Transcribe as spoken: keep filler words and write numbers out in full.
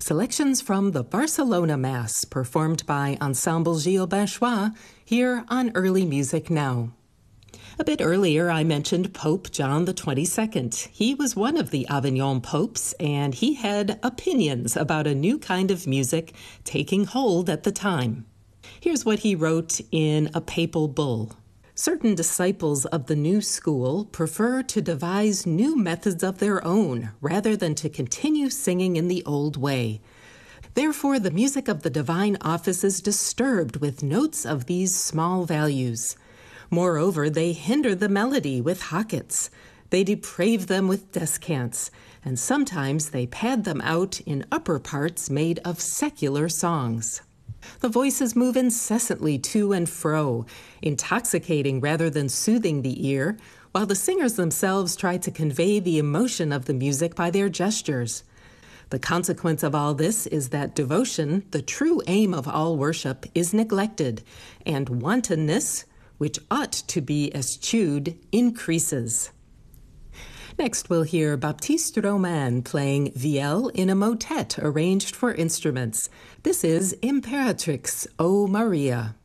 Selections from the Barcelona Mass, performed by Ensemble Gilles Banchois, here on Early Music Now. A bit earlier, I mentioned Pope John the twenty-second. He was one of the Avignon popes, and he had opinions about a new kind of music taking hold at the time. Here's what he wrote in a papal bull. Certain disciples of the new school prefer to devise new methods of their own rather than to continue singing in the old way. Therefore, the music of the divine office is disturbed with notes of these small values. Moreover, they hinder the melody with hockets. They deprave them with descants, and sometimes they pad them out in upper parts made of secular songs. The voices move incessantly to and fro, intoxicating rather than soothing the ear, while the singers themselves try to convey the emotion of the music by their gestures. The consequence of all this is that devotion, the true aim of all worship, is neglected, and wantonness, which ought to be eschewed, increases. Next, we'll hear Baptiste Romain playing Vielle in a motet arranged for instruments. This is Imperatrix, O Maria.